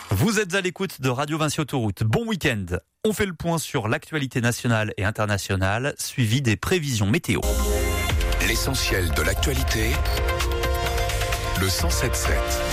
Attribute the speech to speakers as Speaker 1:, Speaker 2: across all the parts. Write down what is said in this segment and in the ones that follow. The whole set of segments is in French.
Speaker 1: Vous êtes à l'écoute de Radio Vinci Autoroute. Bon week-end. On fait le point sur l'actualité nationale et internationale, suivi des prévisions météo.
Speaker 2: L'essentiel de l'actualité, le 107.7.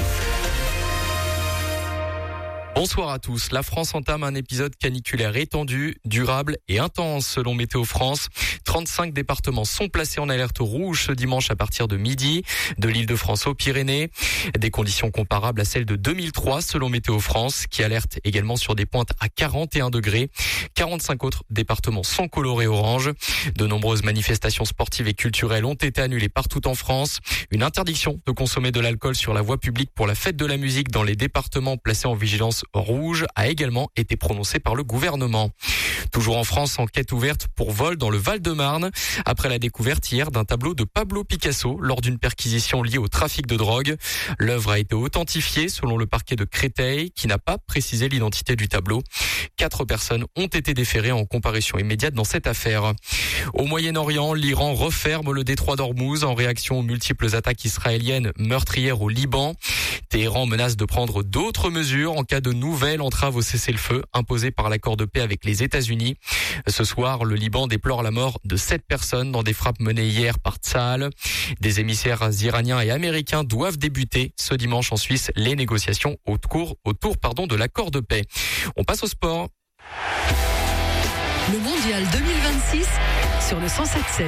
Speaker 3: Bonsoir à tous. La France entame un épisode caniculaire étendu, durable et intense selon Météo France. 35 départements sont placés en alerte rouge ce dimanche à partir de midi, de l'Île-de-France aux Pyrénées. Des conditions comparables à celles de 2003 selon Météo France, qui alerte également sur des pointes à 41 degrés. 45 autres départements sont colorés orange. De nombreuses manifestations sportives et culturelles ont été annulées partout en France. Une interdiction de consommer de l'alcool sur la voie publique pour la fête de la musique dans les départements placés en vigilance rouge a également été prononcée par le gouvernement. Toujours en France, enquête ouverte pour vol dans le Val-de-Marne après la découverte hier d'un tableau de Pablo Picasso lors d'une perquisition liée au trafic de drogue. L'œuvre a été authentifiée selon le parquet de Créteil qui n'a pas précisé l'identité du tableau. 4 personnes ont été déférées en comparution immédiate dans cette affaire. Au Moyen-Orient, l'Iran referme le détroit d'Ormuz en réaction aux multiples attaques israéliennes meurtrières au Liban. Téhéran menace de prendre d'autres mesures en cas de nouvelle entrave au cessez-le-feu imposée par l'accord de paix avec les États-Unis. Ce soir, le Liban déplore la mort de 7 personnes dans des frappes menées hier par Tsahal. Des émissaires iraniens et américains doivent débuter ce dimanche en Suisse les négociations autour de l'accord de paix. On passe au sport.
Speaker 4: Le mondial 2026 sur le 107.7.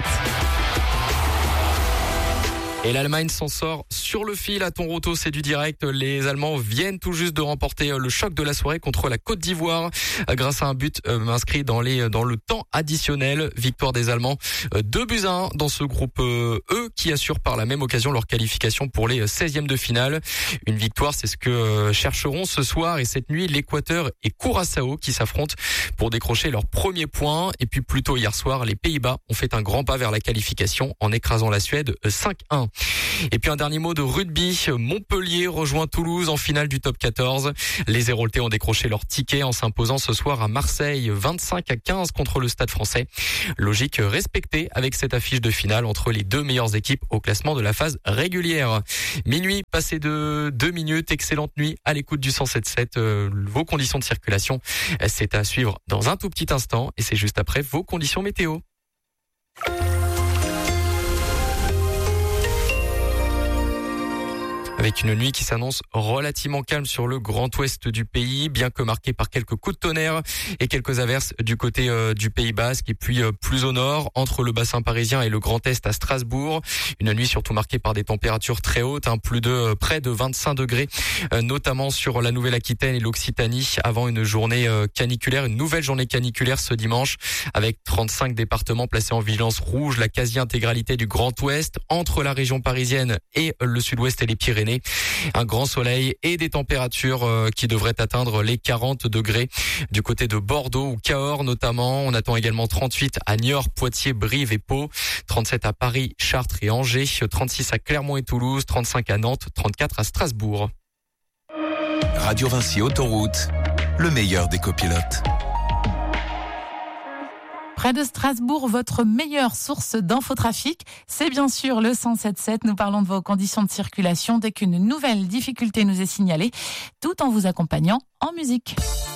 Speaker 3: Et l'Allemagne s'en sort sur le fil à Toronto, c'est du direct. Les Allemands viennent tout juste de remporter le choc de la soirée contre la Côte d'Ivoire grâce à un but inscrit dans le temps additionnel. Victoire des Allemands 2-1 dans ce groupe E qui assure par la même occasion leur qualification pour les 16e de finale. Une victoire, c'est ce que chercheront ce soir et cette nuit l'Équateur et Curaçao qui s'affrontent pour décrocher leur premier point. Et puis plus tôt hier soir, les Pays-Bas ont fait un grand pas vers la qualification en écrasant la Suède 5-1. Et puis un dernier mot de rugby. Montpellier rejoint Toulouse en finale du top 14. Les Héroltais ont décroché leur ticket en s'imposant ce soir à Marseille 25-15 contre le Stade Français. Logique respectée avec cette affiche de finale entre les deux meilleures équipes au classement de la phase régulière. Minuit, passé de 2 minutes. Excellente nuit à l'écoute du 107.7. Vos conditions de circulation, c'est à suivre dans un tout petit instant et c'est juste après vos conditions météo. Avec une nuit qui s'annonce relativement calme sur le grand ouest du pays, bien que marquée par quelques coups de tonnerre et quelques averses du côté du Pays Basque et puis plus au nord, entre le bassin parisien et le Grand Est à Strasbourg. Une nuit surtout marquée par des températures très hautes, près de 25 degrés, notamment sur la Nouvelle-Aquitaine et l'Occitanie, avant une nouvelle journée caniculaire ce dimanche, avec 35 départements placés en vigilance rouge, la quasi-intégralité du Grand Ouest, entre la région parisienne et le Sud-Ouest et les Pyrénées. Un grand soleil et des températures qui devraient atteindre les 40 degrés du côté de Bordeaux ou Cahors notamment. On attend également 38 à Niort, Poitiers, Brive et Pau, 37 à Paris, Chartres et Angers, 36 à Clermont et Toulouse, 35 à Nantes, 34 à Strasbourg.
Speaker 2: Radio Vinci Autoroute, le meilleur des copilotes.
Speaker 5: Près de Strasbourg, votre meilleure source d'infotrafic, c'est bien sûr le 107.7. Nous parlons de vos conditions de circulation dès qu'une nouvelle difficulté nous est signalée, tout en vous accompagnant en musique.